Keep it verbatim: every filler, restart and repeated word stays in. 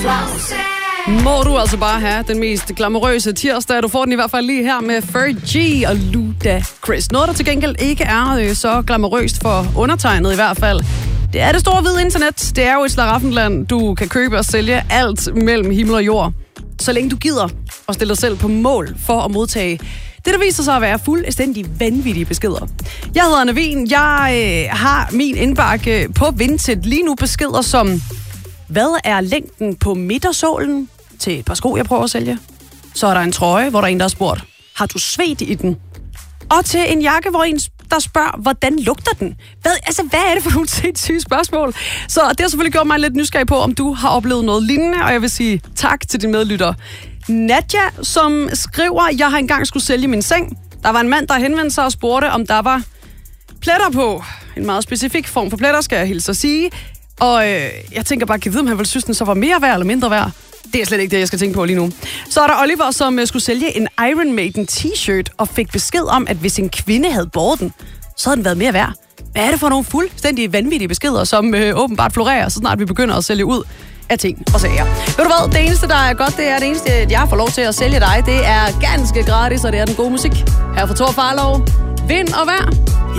Må du altså bare have den mest glamourøse tirsdag. Du får den i hvert fald lige her med Fergie og Ludacris. Noget, der til gengæld ikke er øh, så glamourøst for undertegnet i hvert fald. Det er det store hvide internet. Det er jo et slaraffenland. Du kan købe og sælge alt mellem himmel og jord. Så længe du gider at stille dig selv på mål for at modtage det, der viser sig at være fuldstændig vanvittige beskeder. Jeg hedder Navin. Jeg øh, har min indbakke på Vinted lige nu beskeder som: hvad er længden på midtersålen til et par sko, jeg prøver at sælge? Så er der en trøje, hvor der er en, der har spurgt: har du svedt i den? Og til en jakke, hvor en der spørger: hvordan lugter den? Hvad, altså, hvad er det for nogle sindssyge spørgsmål? Så det har selvfølgelig gjort mig lidt nysgerrig på, om du har oplevet noget lignende, og jeg vil sige tak til dine medlyttere. Nadja, som skriver: jeg har engang skulle sælge min seng. Der var en mand, der henvendte sig og spurgte, om der var pletter på. En meget specifik form for pletter, skal jeg hilse at sige. Og øh, jeg tænker bare, kan jeg vide, om han ville synes, den så var mere værd eller mindre værd? Det er slet ikke det, jeg skal tænke på lige nu. Så er der Oliver, som øh, skulle sælge en Iron Maiden t-shirt og fik besked om, at hvis en kvinde havde båret den, så havde den været mere værd. Hvad er det for nogle fuldstændig vanvittige beskeder, som øh, åbenbart florerer, så snart vi begynder at sælge ud af ting og sager? Ved du hvad, det eneste, der er godt, det er det eneste, jeg får lov til at sælge dig. Det er ganske gratis, og det er den gode musik. Her fra Thor Farlov. Vind og vejr.